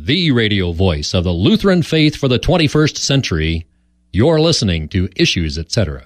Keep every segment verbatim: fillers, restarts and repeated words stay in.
the radio voice of the Lutheran faith for the twenty-first century. You're listening to Issues, et cetera.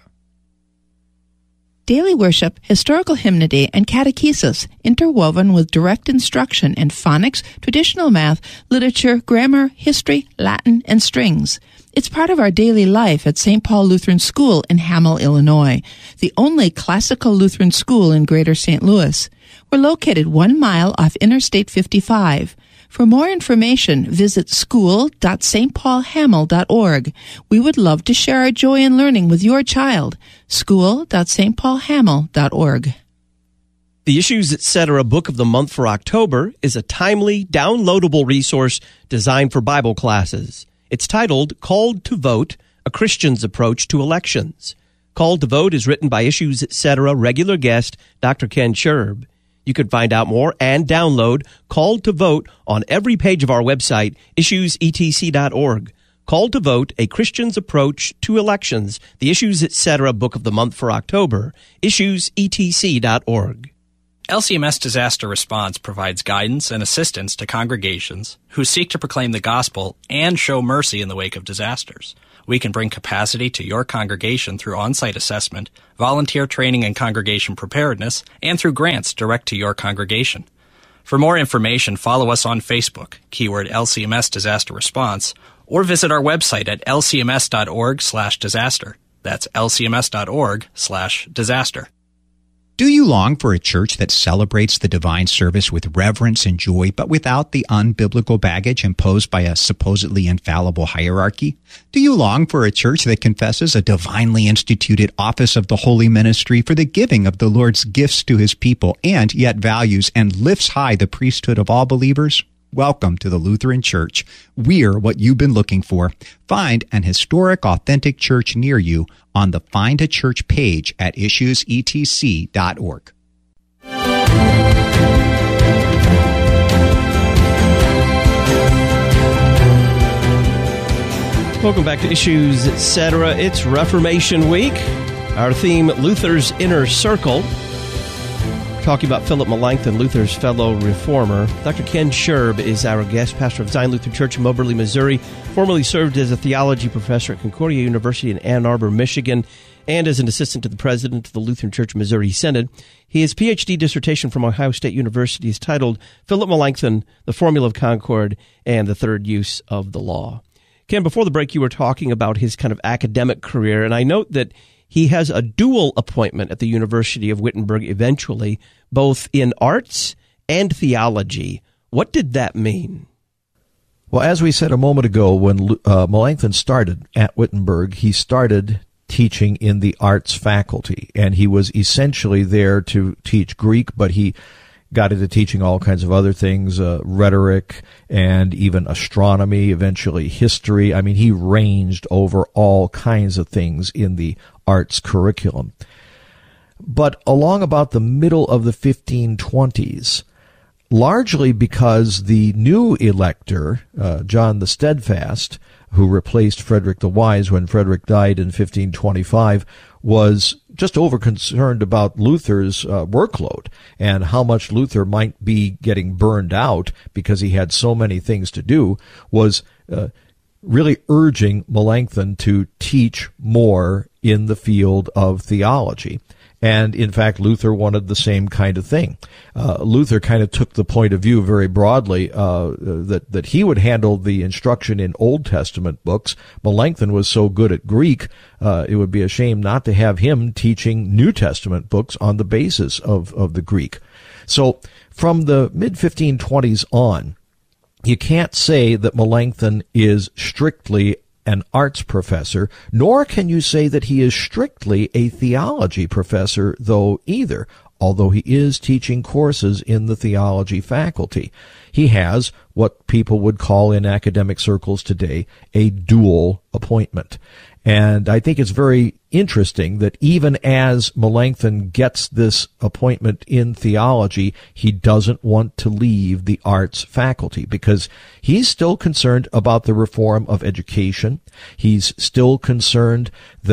Daily worship, historical hymnody, and catechesis, interwoven with direct instruction in phonics, traditional math, literature, grammar, history, Latin, and strings. It's part of our daily life at Saint Paul Lutheran School in Hamel, Illinois, the only classical Lutheran school in Greater Saint Louis. We're located one mile off Interstate fifty-five. For more information, visit school dot s t paul hamel dot org. We would love to share our joy in learning with your child. school dot s t paul hamel dot org. The Issues, et cetera. Book of the Month for October is a timely, downloadable resource designed for Bible classes. It's titled Called to Vote, A Christian's Approach to Elections. Called to Vote is written by Issues, et cetera. regular guest Doctor Ken Scherb. You can find out more and download Called to Vote on every page of our website, issues e t c dot org. Called to Vote, A Christian's Approach to Elections, the Issues, et cetera. Book of the Month for October, issues e t c dot org. L C M S Disaster Response provides guidance and assistance to congregations who seek to proclaim the gospel and show mercy in the wake of disasters. We can bring capacity to your congregation through on-site assessment, volunteer training and congregation preparedness, and through grants direct to your congregation. For more information, follow us on Facebook, keyword L C M S Disaster Response, or visit our website at l c m s dot org slash disaster. That's l c m s dot org slash disaster. Do you long for a church that celebrates the divine service with reverence and joy, but without the unbiblical baggage imposed by a supposedly infallible hierarchy? Do you long for a church that confesses a divinely instituted office of the holy ministry for the giving of the Lord's gifts to his people, and yet values and lifts high the priesthood of all believers? Welcome to the Lutheran Church. We're what you've been looking for. Find an historic, authentic church near you on the Find a Church page at issues e t c dot org. Welcome back to Issues, et cetera. It's Reformation Week. Our theme, Luther's Inner Circle. Talking about Philip Melanchthon, Luther's fellow reformer. Doctor Ken Scherb is our guest, pastor of Zion Lutheran Church in Moberly, Missouri. Formerly served as a theology professor at Concordia University in Ann Arbor, Michigan, and as an assistant to the president of the Lutheran Church Missouri Synod. His P H D dissertation from Ohio State University is titled Philip Melanchthon, The Formula of Concord and the Third Use of the Law. Ken, before the break, you were talking about his kind of academic career, and I note that he has a dual appointment at the University of Wittenberg eventually, both in arts and theology. What did that mean? Well, as we said a moment ago, when uh, Melanchthon started at Wittenberg, he started teaching in the arts faculty, and he was essentially there to teach Greek, but he got into teaching all kinds of other things, uh, rhetoric and even astronomy, eventually history. I mean, he ranged over all kinds of things in the arts curriculum. But along about the middle of the fifteen twenties, largely because the new elector, uh, John the Steadfast, who replaced Frederick the Wise when Frederick died in fifteen twenty-five, was just over-concerned about Luther's uh, workload and how much Luther might be getting burned out because he had so many things to do, was uh, really urging Melanchthon to teach more in the field of theology. And, in fact, Luther wanted the same kind of thing. Uh, Luther kind of took the point of view very broadly uh, that, that he would handle the instruction in Old Testament books. Melanchthon was so good at Greek, uh, it would be a shame not to have him teaching New Testament books on the basis of, of the Greek. So from the mid fifteen twenties on, you can't say that Melanchthon is strictly an arts professor, nor can you say that he is strictly a theology professor, though, either, although he is teaching courses in the theology faculty. He has what people would call in academic circles today a dual appointment. And I think it's very interesting that even as Melanchthon gets this appointment in theology, he doesn't want to leave the arts faculty because he's still concerned about the reform of education. He's still concerned that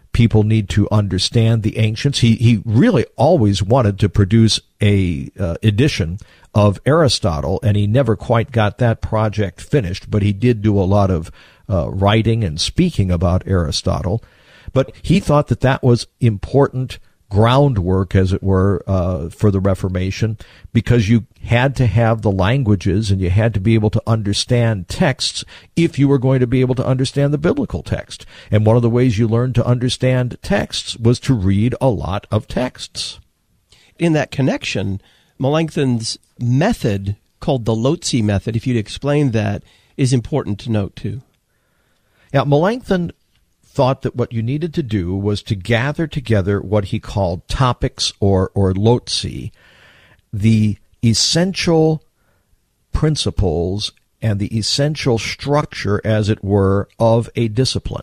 people need to understand the ancients. He he really always wanted to produce a uh, edition of Aristotle, and he never quite got that project finished, but he did do a lot of uh, writing and speaking about Aristotle. But he thought that that was important groundwork, as it were, uh, for the Reformation, because you had to have the languages and you had to be able to understand texts if you were going to be able to understand the biblical text. And one of the ways you learned to understand texts was to read a lot of texts. In that connection, Melanchthon's method, called the Lotze method, if you'd explain that, is important to note too. Yeah, Melanchthon thought that what you needed to do was to gather together what he called topics or, or lotzi, the essential principles and the essential structure, as it were, of a discipline.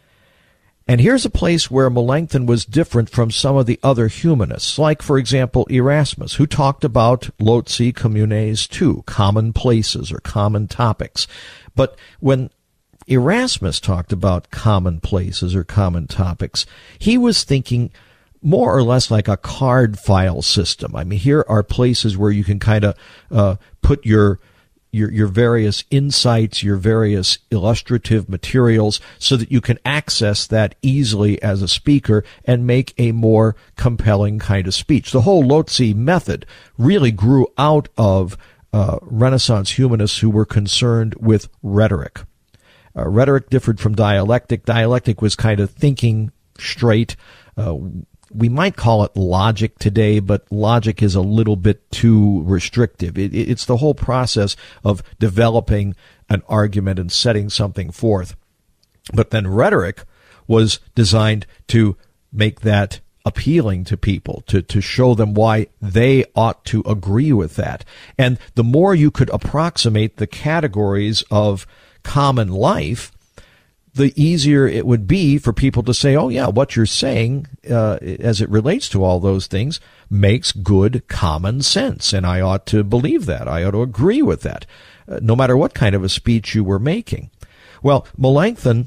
And here's a place where Melanchthon was different from some of the other humanists, like, for example, Erasmus, who talked about lotzi communes too, common places or common topics. But when Erasmus talked about common places or common topics, he was thinking more or less like a card file system. I mean, here are places where you can kind of uh, put your your your various insights, your various illustrative materials, so that you can access that easily as a speaker and make a more compelling kind of speech. The whole Lotze method really grew out of uh, Renaissance humanists who were concerned with rhetoric. Uh, rhetoric differed from dialectic. Dialectic was kind of thinking straight. Uh, we might call it logic today, but logic is a little bit too restrictive. It, it's the whole process of developing an argument and setting something forth. But then rhetoric was designed to make that appealing to people, to, to show them why they ought to agree with that. And the more you could approximate the categories of common life, the easier it would be for people to say, oh yeah, what you're saying uh, as it relates to all those things makes good common sense, and I ought to believe that. I ought to agree with that, uh, no matter what kind of a speech you were making. Well, Melanchthon,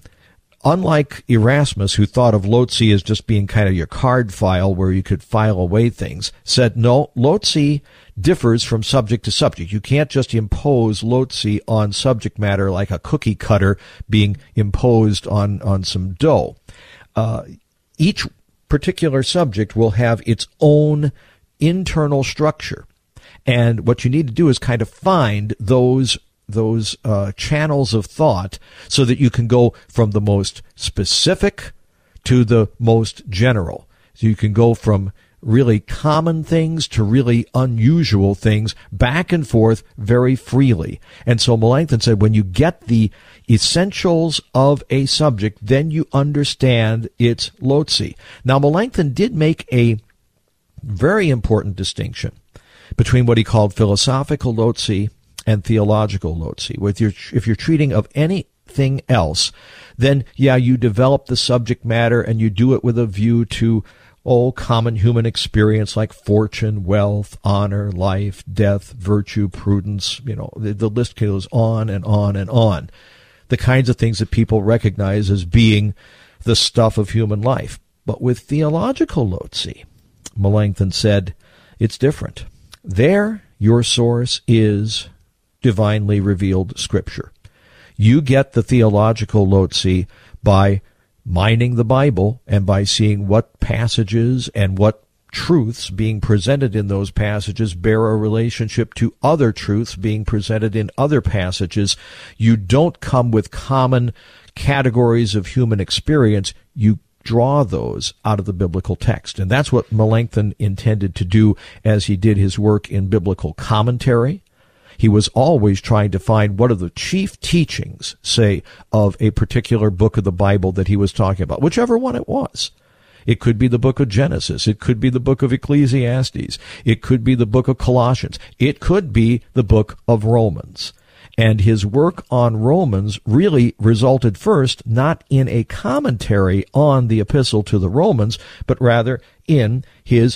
unlike Erasmus, who thought of Lotze as just being kind of your card file where you could file away things, said, no, Lotze differs from subject to subject. You can't just impose Lotze on subject matter like a cookie cutter being imposed on, on some dough. Uh, each particular subject will have its own internal structure. And what you need to do is kind of find those those uh, channels of thought so that you can go from the most specific to the most general. So you can go from really common things to really unusual things, back and forth very freely. And so Melanchthon said, when you get the essentials of a subject, then you understand its Lotze. Now, Melanchthon did make a very important distinction between what he called philosophical Lotze and theological Lotze. With your, if you're treating of anything else, then, yeah, you develop the subject matter and you do it with a view to oh, common human experience like fortune, wealth, honor, life, death, virtue, prudence. You know, the, the list goes on and on and on. The kinds of things that people recognize as being the stuff of human life. But with theological Lotze, Melanchthon said, it's different. There, your source is divinely revealed Scripture. You get the theological Lotze by mining the Bible and by seeing what passages and what truths being presented in those passages bear a relationship to other truths being presented in other passages. You don't come with common categories of human experience. You draw those out of the biblical text. And that's what Melanchthon intended to do as he did his work in biblical commentary. He was always trying to find what are the chief teachings, say, of a particular book of the Bible that he was talking about, whichever one it was. It could be the book of Genesis. It could be the book of Ecclesiastes. It could be the book of Colossians. It could be the book of Romans. And his work on Romans really resulted first not in a commentary on the epistle to the Romans, but rather in his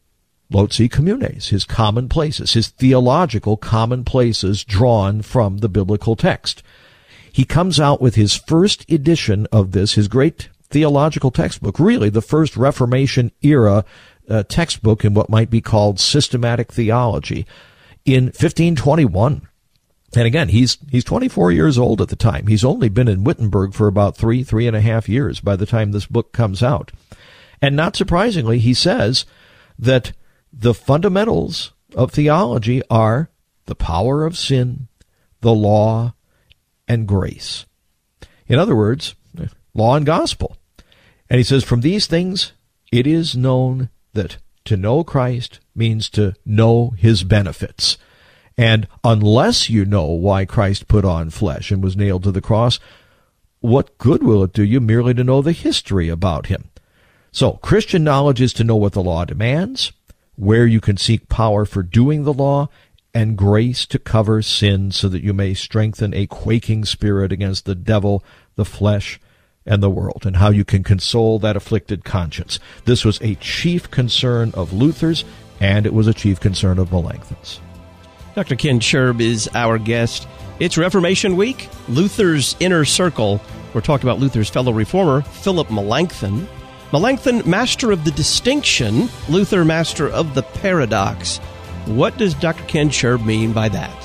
Lotze communes, his commonplaces, his theological commonplaces drawn from the biblical text. He comes out with his first edition of this, his great theological textbook, really the first Reformation era uh, textbook in what might be called systematic theology in fifteen twenty-one. And again, he's he's twenty-four years old at the time. He's only been in Wittenberg for about three, three and a half years by the time this book comes out. And not surprisingly, he says that the fundamentals of theology are the power of sin, the law, and grace. In other words, law and gospel. And he says, from these things, it is known that to know Christ means to know his benefits. And unless you know why Christ put on flesh and was nailed to the cross, what good will it do you merely to know the history about him? So, Christian knowledge is to know what the law demands, where you can seek power for doing the law, and grace to cover sin so that you may strengthen a quaking spirit against the devil, the flesh, and the world, and how you can console that afflicted conscience. This was a chief concern of Luther's, and it was a chief concern of Melanchthon's. Doctor Ken Scherb is our guest. It's Reformation Week, Luther's Inner Circle. We're talking about Luther's fellow reformer, Philip Melanchthon. Melanchthon, master of the distinction, Luther, master of the paradox. What does Doctor Ken Scherb mean by that?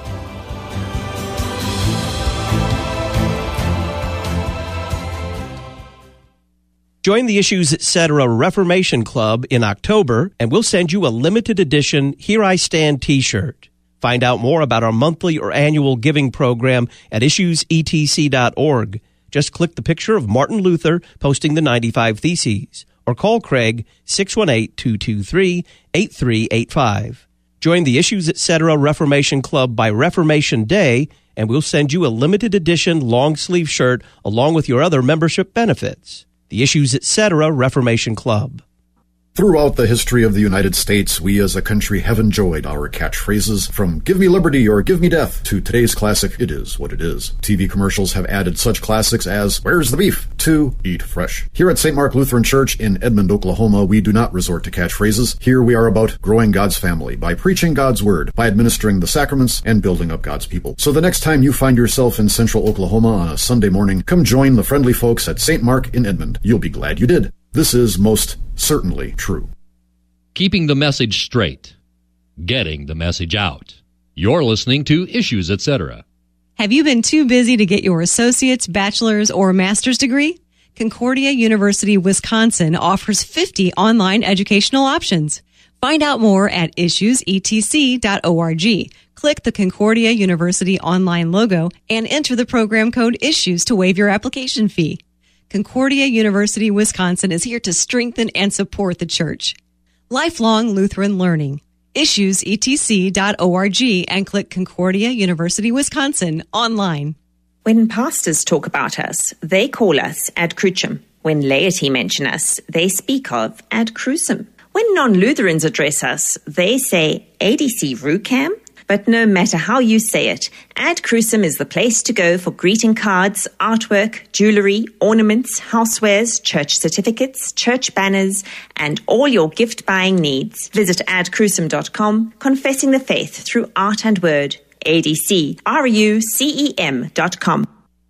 Join the Issues Etc. Reformation Club in October, and we'll send you a limited edition Here I Stand t-shirt. Find out more about our monthly or annual giving program at issues e t c dot org. Just click the picture of Martin Luther posting the ninety-five Theses, or call Craig six one eight, two two three, eight three eight five. Join the Issues Etc. Reformation Club by Reformation Day, and we'll send you a limited edition long-sleeve shirt along with your other membership benefits. The Issues Etc. Reformation Club. Throughout the history of the United States, we as a country have enjoyed our catchphrases, from "Give me liberty" or "Give me death" to today's classic, "It is what it is." T V commercials have added such classics as "Where's the beef?" to "Eat fresh." Here at Saint Mark Lutheran Church in Edmond, Oklahoma, we do not resort to catchphrases. Here we are about growing God's family by preaching God's word, by administering the sacraments, and building up God's people. So the next time you find yourself in central Oklahoma on a Sunday morning, come join the friendly folks at Saint Mark in Edmond. You'll be glad you did. This is most certainly true. Keeping the message straight. Getting the message out. You're listening to Issues Etc. Have you been too busy to get your associate's, bachelor's, or master's degree? Concordia University, Wisconsin offers fifty online educational options. Find out more at issues e t c dot org. Click the Concordia University online logo and enter the program code ISSUES to waive your application fee. Concordia University, Wisconsin is here to strengthen and support the church. Lifelong Lutheran learning. issues e t c dot org and click Concordia University, Wisconsin online. When pastors talk about us, they call us ad crucem. When laity mention us, they speak of ad crucem. When non-Lutherans address us, they say A D C Rucam. But no matter how you say it, Ad Crucem is the place to go for greeting cards, artwork, jewelry, ornaments, housewares, church certificates, church banners, and all your gift-buying needs. Visit ad crucem dot com, confessing the faith through art and word. A D C R U C E M dot com.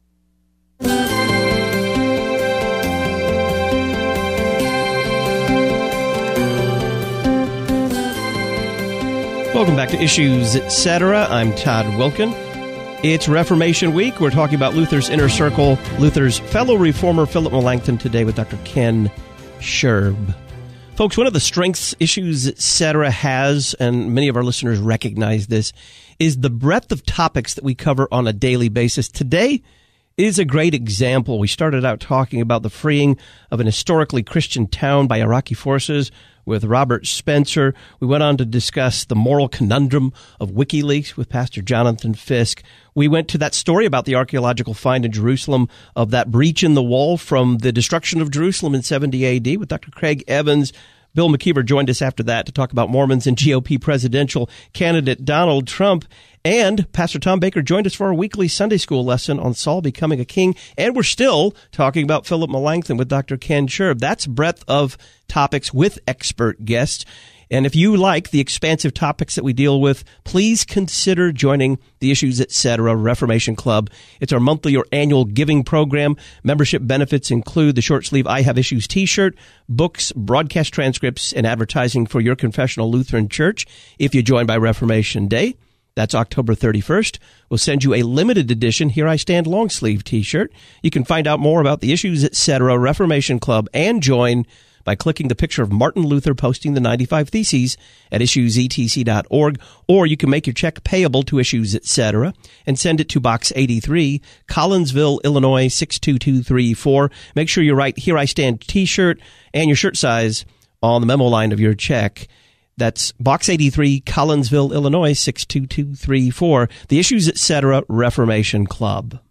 Welcome back to Issues Etc. I'm Todd Wilkin. It's Reformation Week. We're talking about Luther's Inner Circle, Luther's fellow reformer Philip Melanchthon today with Doctor Ken Scherb. Folks, one of the strengths Issues Etc. has, and many of our listeners recognize this, is the breadth of topics that we cover on a daily basis. Today is a great example. We started out talking about the freeing of an historically Christian town by Iraqi forces with Robert Spencer. We went on to discuss the moral conundrum of WikiLeaks with Pastor Jonathan Fisk. We went to that story about the archaeological find in Jerusalem of that breach in the wall from the destruction of Jerusalem in seventy A D with Doctor Craig Evans. Bill McKeever joined us after that to talk about Mormons and G O P presidential candidate Donald Trump. And Pastor Tom Baker joined us for our weekly Sunday school lesson on Saul becoming a king. And we're still talking about Philip Melanchthon with Doctor Ken Scherb. That's breadth of topics with expert guests. And if you like the expansive topics that we deal with, please consider joining the Issues Etc. Reformation Club. It's our monthly or annual giving program. Membership benefits include the short sleeve I Have Issues t-shirt, books, broadcast transcripts, and advertising for your confessional Lutheran church if you join by Reformation Day. That's October thirty-first. We'll send you a limited edition Here I Stand long sleeve t-shirt. You can find out more about the Issues Etc. Reformation Club and join by clicking the picture of Martin Luther posting the ninety-five Theses at issues e t c dot org, or you can make your check payable to Issues Etc. and send it to Box eighty-three, Collinsville, Illinois, six two two three four. Make sure you write Here I Stand t-shirt and your shirt size on the memo line of your check. That's Box eighty-three, Collinsville, Illinois, six two two three four. The Issues Etc. Reformation Club.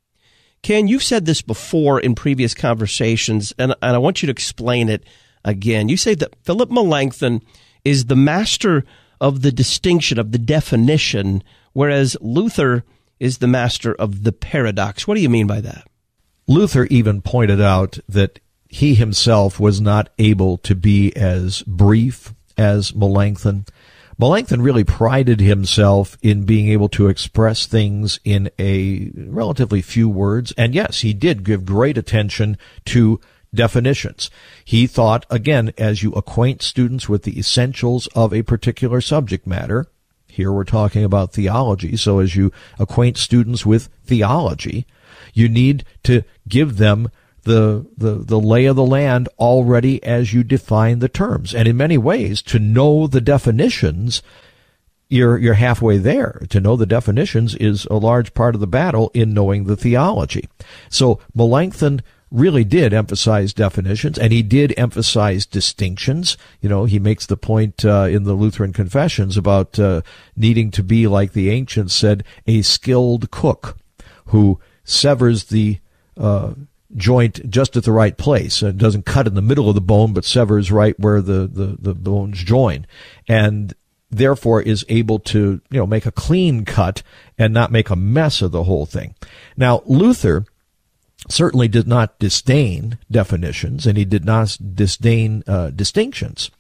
Ken, you've said this before in previous conversations, and, and I want you to explain it again. You say that Philip Melanchthon is the master of the distinction, of the definition, whereas Luther is the master of the paradox. What do you mean by that? Luther even pointed out that he himself was not able to be as brief as Melanchthon. Melanchthon really prided himself in being able to express things in a relatively few words. And yes, he did give great attention to definitions. He thought, again, as you acquaint students with the essentials of a particular subject matter, here we're talking about theology, so as you acquaint students with theology, you need to give them the, the, the lay of the land already as you define the terms. And in many ways, to know the definitions, you're, you're halfway there. To know the definitions is a large part of the battle in knowing the theology. So Melanchthon really did emphasize definitions, and he did emphasize distinctions. You know, he makes the point uh, in the Lutheran Confessions about uh, needing to be, like the ancients said, a skilled cook who severs the uh joint just at the right place. It doesn't cut in the middle of the bone, but severs right where the, the, the bones join. And therefore is able to, you know, make a clean cut and not make a mess of the whole thing. Now, Luther certainly did not disdain definitions, and he did not disdain uh, distinctions.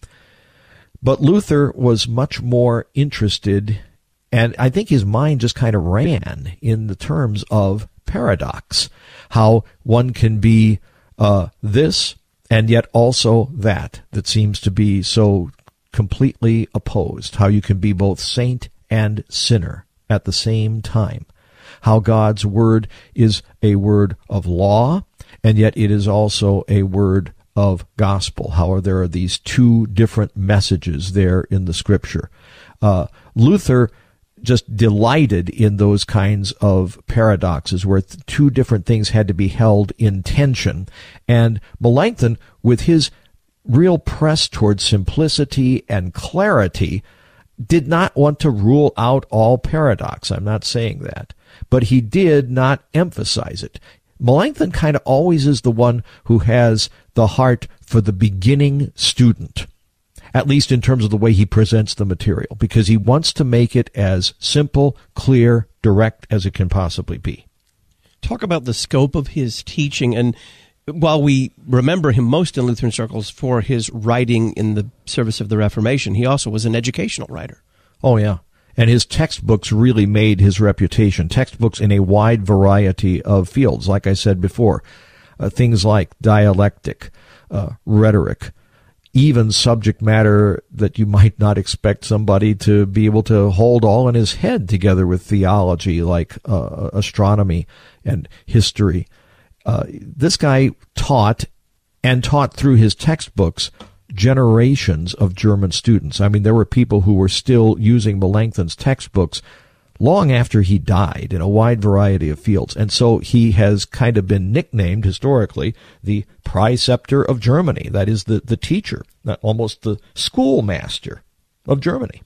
But Luther was much more interested, and I think his mind just kind of ran in the terms of paradox, how one can be uh, this and yet also that, that seems to be so completely opposed, how you can be both saint and sinner at the same time, how God's word is a word of law, and yet it is also a word of gospel, how there are these two different messages there in the scripture. Uh, Luther just delighted in those kinds of paradoxes where th- two different things had to be held in tension. And Melanchthon, with his real press towards simplicity and clarity, did not want to rule out all paradox. I'm not saying that. But he did not emphasize it. Melanchthon kind of always is the one who has the heart for the beginning student, at least in terms of the way he presents the material, because he wants to make it as simple, clear, direct as it can possibly be. Talk about the scope of his teaching. And while we remember him most in Lutheran circles for his writing in the service of the Reformation, he also was an educational writer. Oh, yeah. And his textbooks really made his reputation. Textbooks in a wide variety of fields, like I said before. Uh, things like dialectic, uh, rhetoric, even subject matter that you might not expect somebody to be able to hold all in his head together with theology, like uh, astronomy and history. Uh, this guy taught, and taught through his textbooks, generations of German students. I mean, there were people who were still using Melanchthon's textbooks long after he died in a wide variety of fields. And so he has kind of been nicknamed historically the preceptor of Germany. That is the, the teacher, almost the schoolmaster of Germany.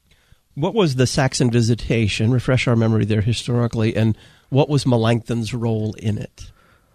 What was the Saxon Visitation? Refresh our memory there historically. And what was Melanchthon's role in it?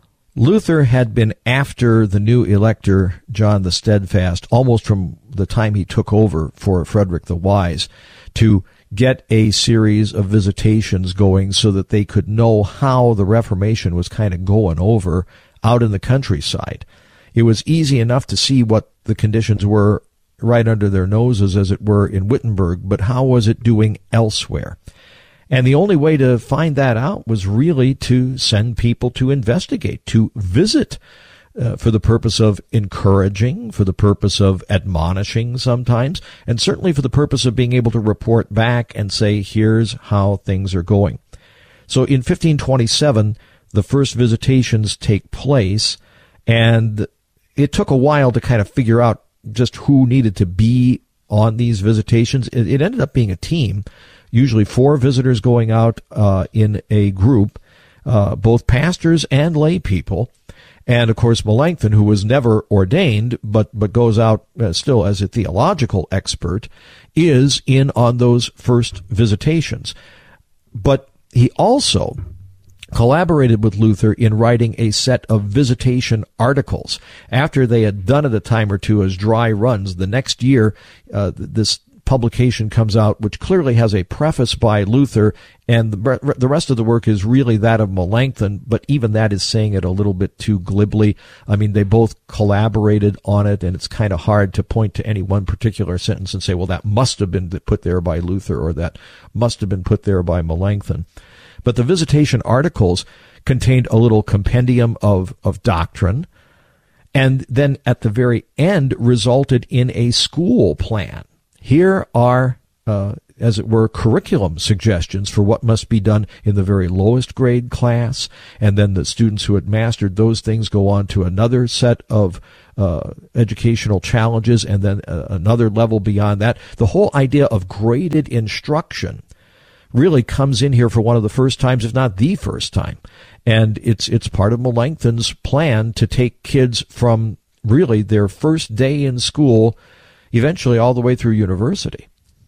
Luther had been after the new elector, John the Steadfast, almost from the time he took over for Frederick the Wise, to get a series of visitations going so that they could know how the Reformation was kind of going over out in the countryside. It was easy enough to see what the conditions were right under their noses, as it were, in Wittenberg, but how was it doing elsewhere? And the only way to find that out was really to send people to investigate, to visit, uh, for the purpose of encouraging, for the purpose of admonishing sometimes, and certainly for the purpose of being able to report back and say, here's how things are going. So in fifteen twenty-seven, the first visitations take place, and it took a while to kind of figure out just who needed to be on these visitations. It, it ended up being a team, usually four visitors going out uh, in a group, uh, both pastors and lay people. And, of course, Melanchthon, who was never ordained, but, but goes out uh, still as a theological expert, is in on those first visitations. But he also collaborated with Luther in writing a set of visitation articles. After they had done it a time or two as dry runs, the next year, uh, this publication comes out, which clearly has a preface by Luther, and the, the rest of the work is really that of Melanchthon, but even that is saying it a little bit too glibly. I mean, they both collaborated on it, and it's kind of hard to point to any one particular sentence and say, well, that must have been put there by Luther, or that must have been put there by Melanchthon. But the visitation articles contained a little compendium of, of doctrine, and then at the very end resulted in a school plan. Here are, uh, as it were, curriculum suggestions for what must be done in the very lowest grade class, and then the students who had mastered those things go on to another set of uh, educational challenges, and then uh, another level beyond that. The whole idea of graded instruction really comes in here for one of the first times, if not the first time. And it's it's part of Melanchthon's plan to take kids from really their first day in school eventually all the way through university.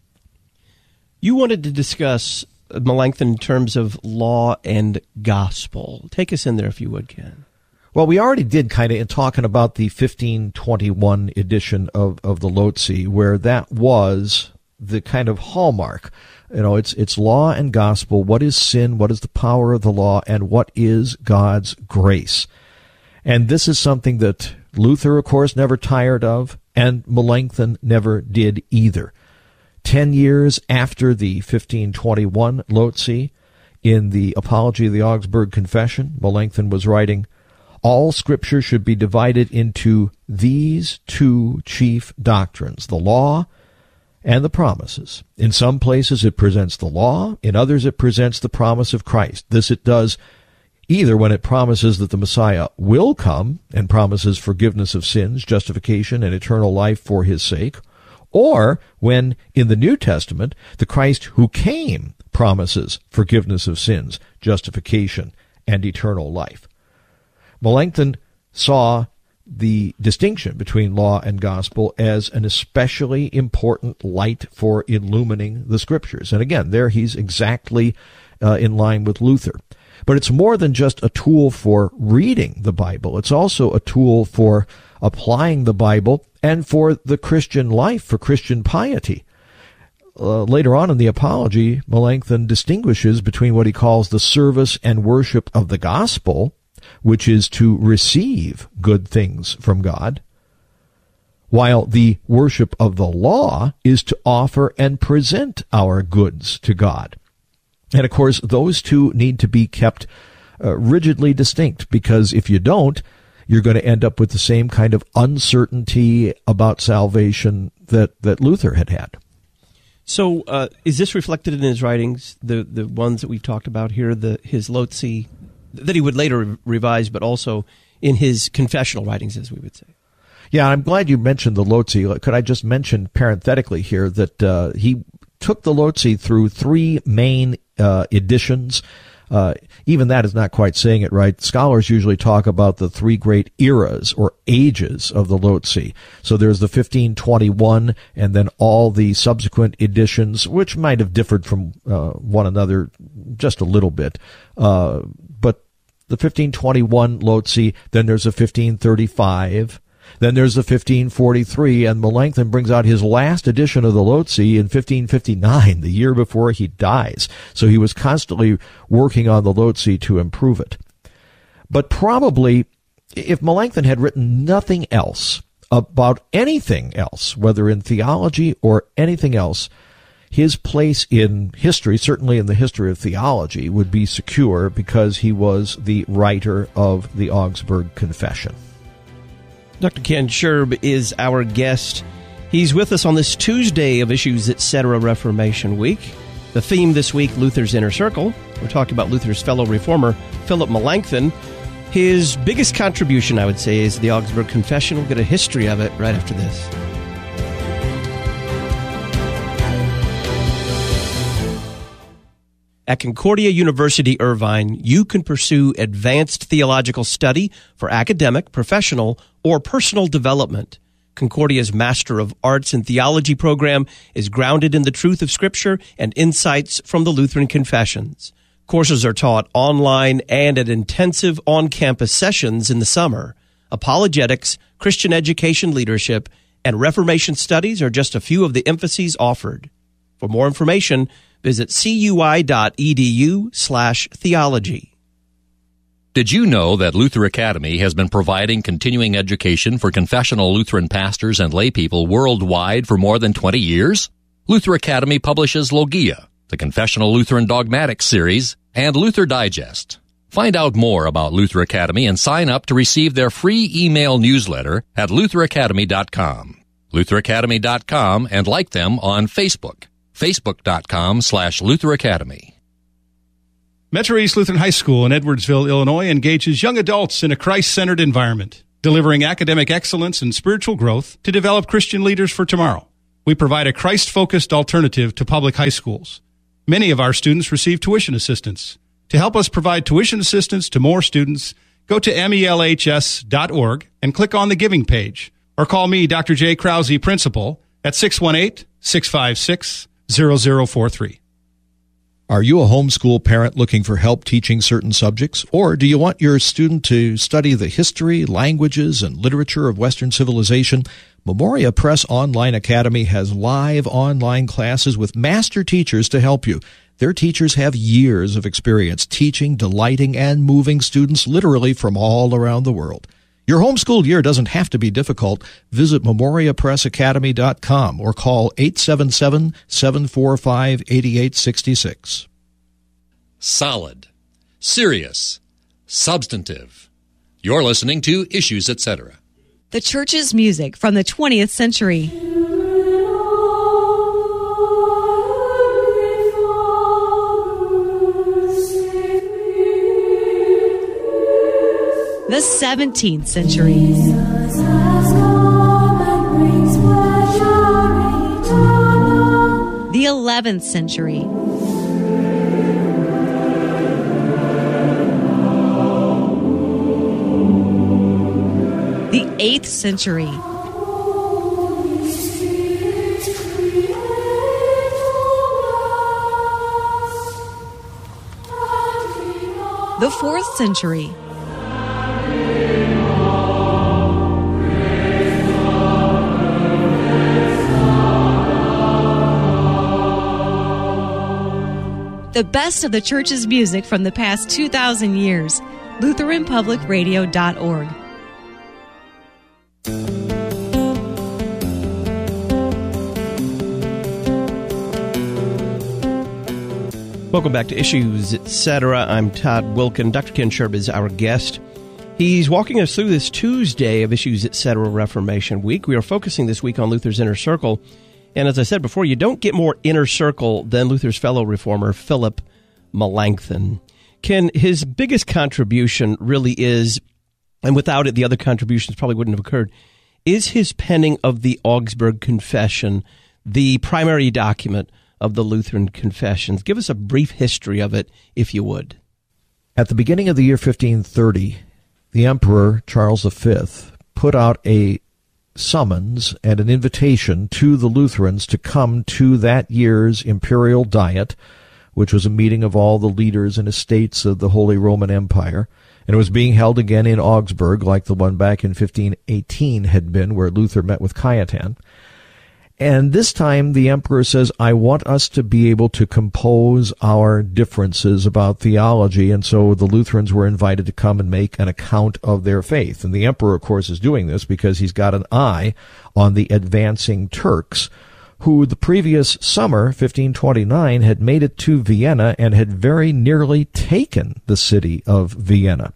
You wanted to discuss Melanchthon in terms of law and gospel. Take us in there if you would, Ken. Well, we already did kind of in talking about the fifteen twenty-one edition of, of the Lotzi, where that was the kind of hallmark. You know, it's it's law and gospel. What is sin? What is the power of the law? And what is God's grace? And this is something that Luther, of course, never tired of, and Melanchthon never did either. Ten years after the fifteen twenty-one Lotzi, in the Apology of the Augsburg Confession, Melanchthon was writing, all Scripture should be divided into these two chief doctrines, the law and the promises. In some places it presents the law, in others it presents the promise of Christ. This it does either when it promises that the Messiah will come and promises forgiveness of sins, justification, and eternal life for his sake, or when, in the New Testament, the Christ who came promises forgiveness of sins, justification, and eternal life. Melanchthon saw the distinction between law and gospel as an especially important light for illumining the Scriptures. And again, there he's exactly uh, in line with Luther. But it's more than just a tool for reading the Bible. It's also a tool for applying the Bible and for the Christian life, for Christian piety. Uh, later on in the Apology, Melanchthon distinguishes between what he calls the service and worship of the gospel, which is to receive good things from God, while the worship of the law is to offer and present our goods to God. And of course, those two need to be kept uh, rigidly distinct, because if you don't, you're going to end up with the same kind of uncertainty about salvation that, that Luther had had. So uh, is this reflected in his writings, the, the ones that we've talked about here, the his Lotzi, that he would later revise, but also in his confessional writings, as we would say? Yeah, I'm glad you mentioned the Lotzi. Could I just mention parenthetically here that uh, he took the Lotzi through three main uh, editions. Uh, even that is not quite saying it right. Scholars usually talk about the three great eras or ages of the Lotzi. So there's the fifteen twenty-one and then all the subsequent editions, which might have differed from uh, one another just a little bit. Uh, but the fifteen twenty-one Lotzi, then there's a fifteen thirty-five, then there's the fifteen forty-three, and Melanchthon brings out his last edition of the Lotzi in fifteen fifty-nine, the year before he dies. So he was constantly working on the Lotzi to improve it. But probably, if Melanchthon had written nothing else about anything else, whether in theology or anything else, his place in history, certainly in the history of theology, would be secure because he was the writer of the Augsburg Confession. Doctor Ken Scherb is our guest. He's with us on this Tuesday of Issues Etc. Reformation Week. The theme this week, Luther's Inner Circle. We're talking about Luther's fellow reformer, Philip Melanchthon. His biggest contribution, I would say, is the Augsburg Confession. We'll get a history of it right after this. At Concordia University, Irvine, you can pursue advanced theological study for academic, professional, or personal development. Concordia's Master of Arts in Theology program is grounded in the truth of Scripture and insights from the Lutheran Confessions. Courses are taught online and at intensive on-campus sessions in the summer. Apologetics, Christian education leadership, and Reformation studies are just a few of the emphases offered. For more information, visit cui.edu slash theology. Did you know that Luther Academy has been providing continuing education for confessional Lutheran pastors and laypeople worldwide for more than twenty years? Luther Academy publishes Logia, the Confessional Lutheran Dogmatics series, and Luther Digest. Find out more about Luther Academy and sign up to receive their free email newsletter at luther academy dot com. luther academy dot com and like them on Facebook. facebook.com slash Luther Academy. Metro East Lutheran High School in Edwardsville, Illinois engages young adults in a Christ-centered environment, delivering academic excellence and spiritual growth to develop Christian leaders for tomorrow. We provide a Christ-focused alternative to public high schools. Many of our students receive tuition assistance. To help us provide tuition assistance to more students, go to M E L H S dot org and click on the Giving page, or call me, Doctor J. Krause, Principal, at six one eight, six five six, zero zero four three. Are you a homeschool parent looking for help teaching certain subjects? Or do you want your student to study the history, languages, and literature of Western civilization? Memoria Press Online Academy has live online classes with master teachers to help you. Their teachers have years of experience teaching, delighting, and moving students literally from all around the world. Your homeschool year doesn't have to be difficult. Visit memoria press academy dot com or call eight seven seven, seven four five, eight eight six six. Solid, serious, substantive. You're listening to Issues Etc. The church's music from the twentieth century. The seventeenth century. The eleventh century. The eighth century. The fourth century. The best of the church's music from the past two thousand years. Lutheran Public Radio dot org. Welcome back to Issues Etc. I'm Todd Wilkin. Doctor Ken Scherb is our guest. He's walking us through this Tuesday of Issues Etc. Reformation Week. We are focusing this week on Luther's Inner Circle. And as I said before, you don't get more inner circle than Luther's fellow reformer, Philip Melanchthon. Ken, his biggest contribution really is, and without it the other contributions probably wouldn't have occurred, is his penning of the Augsburg Confession, the primary document of the Lutheran Confessions. Give us a brief history of it, if you would. At the beginning of the year fifteen thirty, the Emperor, Charles the Fifth, put out a summons and an invitation to the Lutherans to come to that year's imperial diet, which was a meeting of all the leaders and estates of the Holy Roman Empire, and it was being held again in Augsburg, like the one back in fifteen eighteen had been, where Luther met with Cajetan. And this time the emperor says, I want us to be able to compose our differences about theology. And so the Lutherans were invited to come and make an account of their faith. And the emperor, of course, is doing this because he's got an eye on the advancing Turks, who the previous summer, fifteen twenty-nine, had made it to Vienna and had very nearly taken the city of Vienna.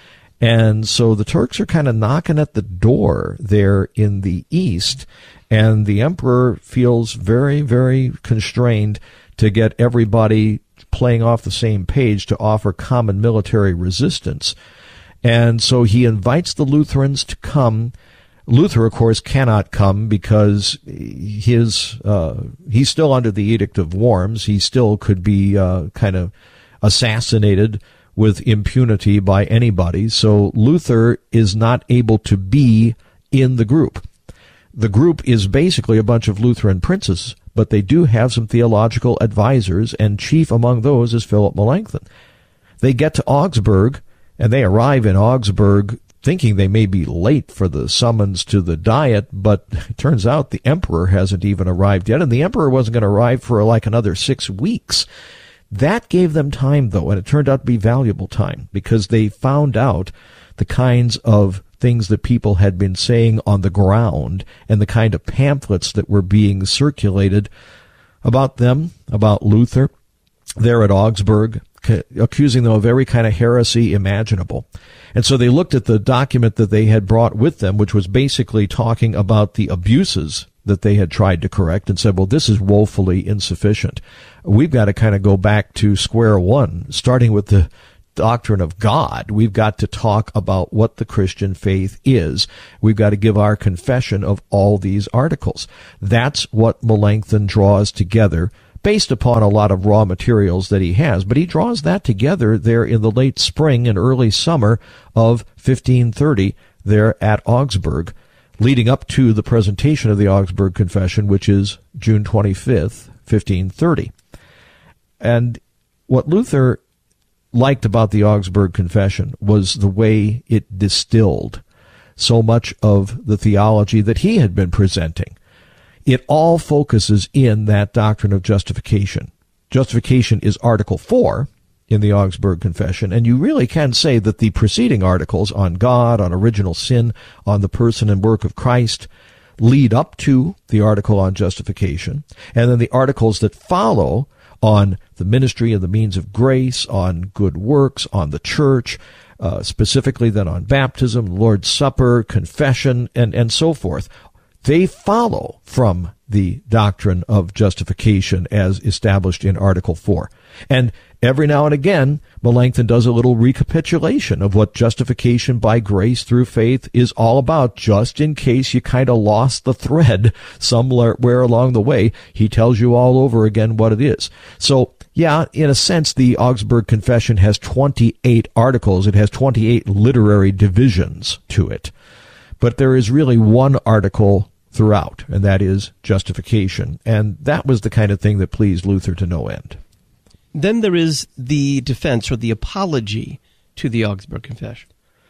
And so the Turks are kind of knocking at the door there in the east, and the emperor feels very, very constrained to get everybody playing off the same page to offer common military resistance. And so he invites the Lutherans to come. Luther, of course, cannot come because his uh, he's still under the Edict of Worms. He still could be uh, kind of assassinated with impunity by anybody. So Luther is not able to be in the group. The group is basically a bunch of Lutheran princes, but they do have some theological advisors, and chief among those is Philip Melanchthon. They get to Augsburg, and they arrive in Augsburg thinking they may be late for the summons to the Diet, but it turns out the emperor hasn't even arrived yet, and the emperor wasn't going to arrive for like another six weeks. That gave them time, though, and it turned out to be valuable time, because they found out the kinds of things that people had been saying on the ground and the kind of pamphlets that were being circulated about them, about Luther, there at Augsburg, accusing them of every kind of heresy imaginable. And so they looked at the document that they had brought with them, which was basically talking about the abuses that they had tried to correct, and said, well, this is woefully insufficient. We've got to kind of go back to square one, starting with the doctrine of God. We've got to talk about what the Christian faith is. We've got to give our confession of all these articles. That's what Melanchthon draws together based upon a lot of raw materials that he has. But he draws that together there in the late spring and early summer of fifteen thirty there at Augsburg, leading up to the presentation of the Augsburg Confession, which is June twenty-fifth, fifteen thirty. And what Luther liked about the Augsburg Confession was the way it distilled so much of the theology that he had been presenting. It all focuses in that doctrine of justification. Justification is Article four in the Augsburg Confession, and you really can say that the preceding articles on God, on original sin, on the person and work of Christ, lead up to the article on justification, and then the articles that follow on the ministry and the means of grace, on good works, on the church, uh, specifically then on baptism, Lord's Supper, confession, and, and so forth. They follow from the doctrine of justification as established in Article four. And every now and again, Melanchthon does a little recapitulation of what justification by grace through faith is all about, just in case you kind of lost the thread somewhere along the way. He tells you all over again what it is. So, yeah, in a sense, the Augsburg Confession has twenty-eight articles. It has twenty-eight literary divisions to it. But there is really one article throughout, and that is justification. And that was the kind of thing that pleased Luther to no end. Then there is the defense or the apology to the Augsburg Confession.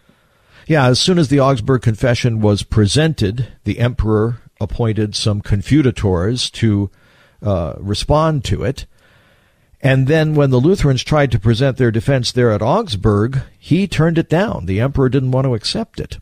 Yeah, as soon as the Augsburg Confession was presented, the emperor appointed some confutators to uh, respond to it. And then when the Lutherans tried to present their defense there at Augsburg, he turned it down. The emperor didn't want to accept it.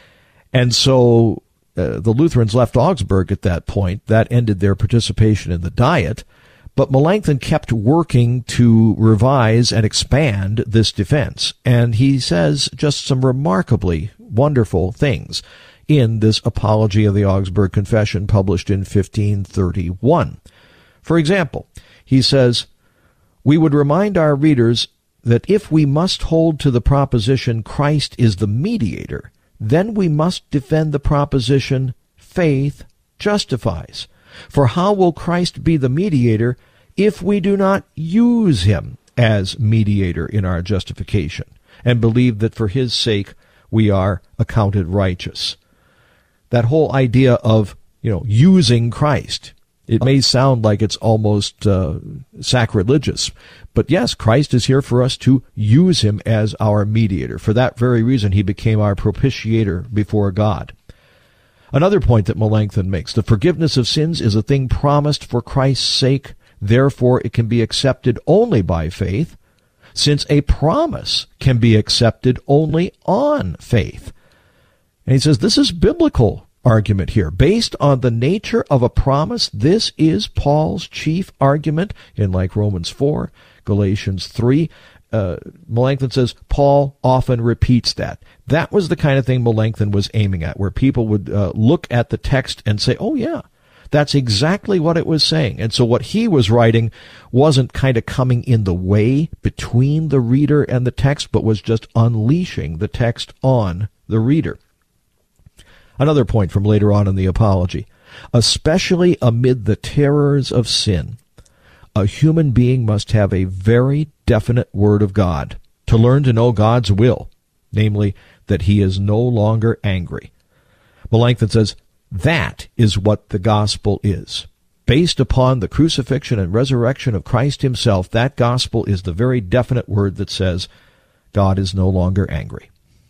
And so uh, the Lutherans left Augsburg at that point. That ended their participation in the Diet. But Melanchthon kept working to revise and expand this defense. And he says just some remarkably wonderful things in this Apology of the Augsburg Confession published in fifteen thirty-one. For example, he says, "We would remind our readers that if we must hold to the proposition Christ is the mediator, then we must defend the proposition faith justifies. For how will Christ be the mediator if we do not use him as mediator in our justification and believe that for his sake we are accounted righteous?" That whole idea of, you know, using Christ, it may sound like it's almost uh, sacrilegious, but yes, Christ is here for us to use him as our mediator. For that very reason, he became our propitiator before God. Another point that Melanchthon makes, the forgiveness of sins is a thing promised for Christ's sake, therefore it can be accepted only by faith, since a promise can be accepted only on faith. And he says this is biblical argument here. Based on the nature of a promise, this is Paul's chief argument in like Romans four, Galatians three. Uh, Melanchthon says Paul often repeats that. That was the kind of thing Melanchthon was aiming at, where people would uh, look at the text and say, oh yeah, that's exactly what it was saying. And so what he was writing wasn't kind of coming in the way between the reader and the text, but was just unleashing the text on the reader. Another point from later on in the Apology, especially amid the terrors of sin, a human being must have a very definite word of God to learn to know God's will, namely that he is no longer angry. Melanchthon says that is what the gospel is. Based upon the crucifixion and resurrection of Christ himself, that gospel is the very definite word that says God is no longer angry.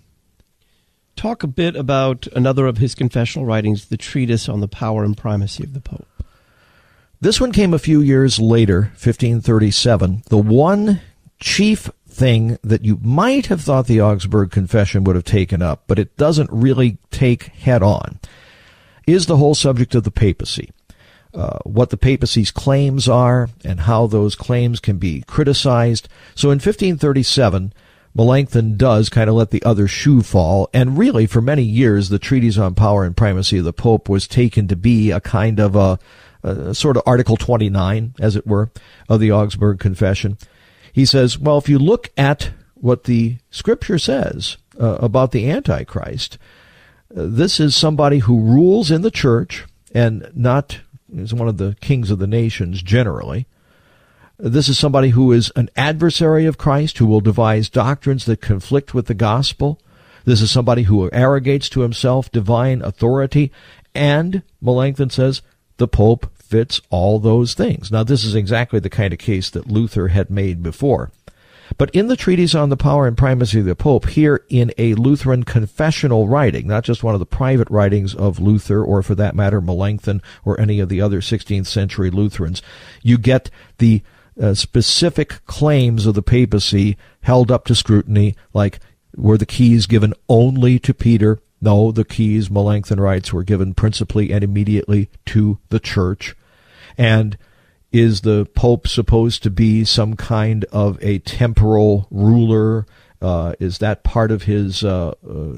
Talk a bit about another of his confessional writings, the Treatise on the Power and Primacy of the Pope. This one came a few years later, fifteen thirty-seven. The one chief thing that you might have thought the Augsburg Confession would have taken up, but it doesn't really take head on, is the whole subject of the papacy. Uh, what the papacy's claims are and how those claims can be criticized. So in fifteen thirty-seven, Melanchthon does kind of let the other shoe fall, and really for many years the Treatise on Power and Primacy of the Pope was taken to be a kind of a, a sort of Article twenty-nine, as it were, of the Augsburg Confession. He says, well, if you look at what the Scripture says uh, about the Antichrist, uh, this is somebody who rules in the church and not is one of the kings of the nations generally. This is somebody who is an adversary of Christ, who will devise doctrines that conflict with the gospel. This is somebody who arrogates to himself divine authority. And, Melanchthon says, the Pope fits all those things. Now, this is exactly the kind of case that Luther had made before. But in the Treatise on the Power and Primacy of the Pope, here in a Lutheran confessional writing, not just one of the private writings of Luther, or for that matter, Melanchthon, or any of the other sixteenth century Lutherans, you get the uh, specific claims of the papacy held up to scrutiny, like, were the keys given only to Peter? No, the keys, Melanchthon writes, were given principally and immediately to the church. And is the Pope supposed to be some kind of a temporal ruler? Uh, is that part of his uh, uh,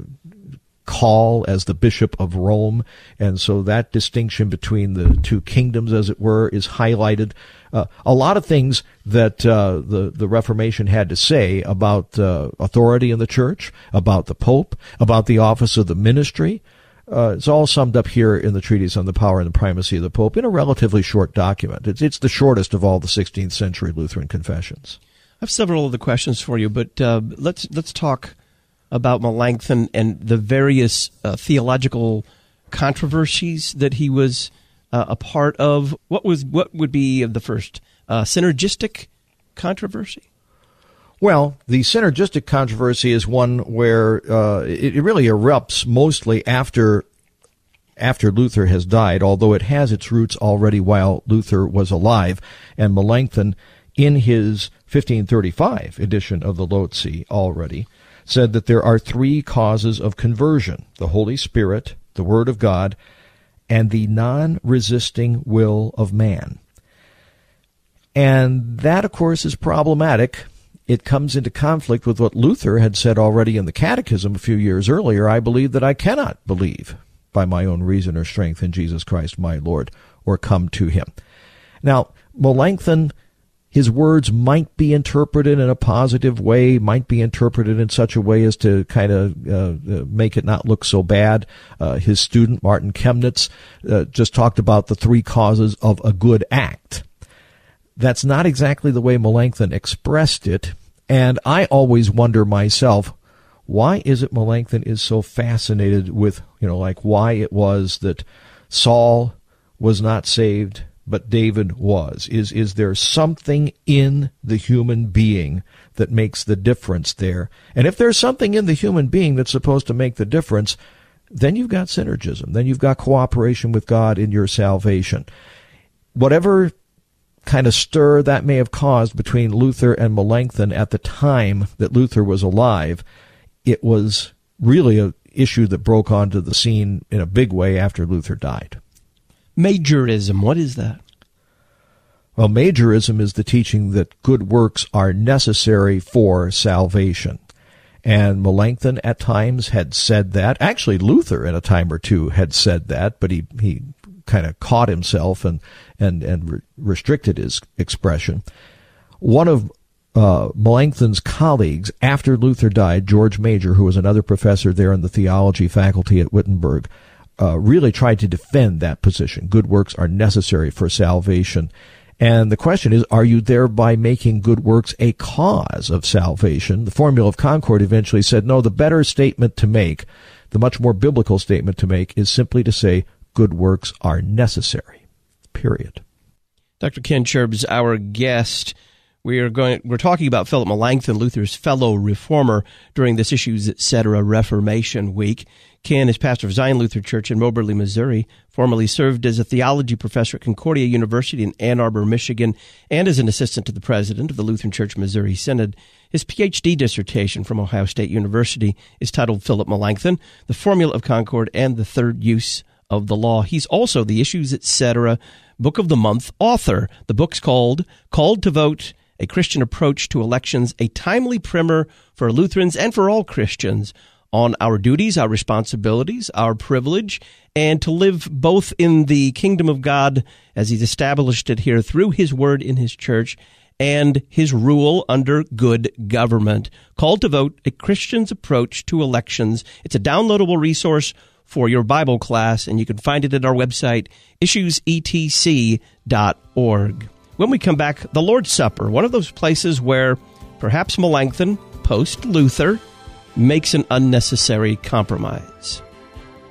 call as the Bishop of Rome? And so that distinction between the two kingdoms, as it were, is highlighted. Uh, a lot of things that uh, the, the Reformation had to say about uh, authority in the church, about the Pope, about the office of the ministry. Uh, it's all summed up here in the Treatise on the Power and the Primacy of the Pope in a relatively short document. It's, it's the shortest of all the sixteenth century Lutheran confessions. I have several other questions for you, but uh, let's let's talk about Melanchthon and the various uh, theological controversies that he was uh, a part of. What was what would be the first uh, synergistic controversy? Well, the synergistic controversy is one where uh, it, it really erupts mostly after after Luther has died, although it has its roots already while Luther was alive. And Melanchthon, in his fifteen thirty-five edition of the Lotzi already, said that there are three causes of conversion: the Holy Spirit, the Word of God, and the non-resisting will of man. And that, of course, is problematic. It comes into conflict with what Luther had said already in the Catechism a few years earlier. I believe that I cannot believe by my own reason or strength in Jesus Christ my Lord, or come to him. Now, Melanchthon, his words might be interpreted in a positive way, might be interpreted in such a way as to kind of uh, make it not look so bad. Uh, his student, Martin Chemnitz, uh, just talked about the three causes of a good act. That's not exactly the way Melanchthon expressed it, and I always wonder myself, why is it Melanchthon is so fascinated with, you know, like why it was that Saul was not saved, but David was? Is is there something in the human being that makes the difference there? And if there's something in the human being that's supposed to make the difference, then you've got synergism. Then you've got cooperation with God in your salvation. Whatever kind of stir that may have caused between Luther and Melanchthon at the time that Luther was alive, it was really an issue that broke onto the scene in a big way after Luther died. Majorism, what is that? Well, majorism is the teaching that good works are necessary for salvation. And Melanchthon at times had said that. Actually, Luther at a time or two had said that, but he, he kind of caught himself and, and, and re- restricted his expression. One of uh, Melanchthon's colleagues after Luther died, George Major, who was another professor there in the theology faculty at Wittenberg, uh, really tried to defend that position. Good works are necessary for salvation. And the question is, are you thereby making good works a cause of salvation? The Formula of Concord eventually said, no, the better statement to make, the much more biblical statement to make, is simply to say good works are necessary, period. Doctor Ken Cherbs, our guest. We are going. We're talking about Philip Melanchthon, Luther's fellow reformer, during this Issues Etc. Reformation Week. Ken is pastor of Zion Lutheran Church in Moberly, Missouri, formerly served as a theology professor at Concordia University in Ann Arbor, Michigan, and as an assistant to the president of the Lutheran Church Missouri Synod. His P H D dissertation from Ohio State University is titled Philip Melanchthon, The Formula of Concord and the Third Use of the Law. He's also the Issues Etc. Book of the Month author. The book's called Called to Vote, A Christian Approach to Elections, a timely primer for Lutherans and for all Christians on our duties, our responsibilities, our privilege, and to live both in the kingdom of God as he's established it here through his word in his church and his rule under good government. Called to Vote, A Christian's Approach to Elections. It's a downloadable resource for your Bible class, and you can find it at our website, issues e t c dot org. When we come back, the Lord's Supper, one of those places where perhaps Melanchthon, post-Luther, makes an unnecessary compromise.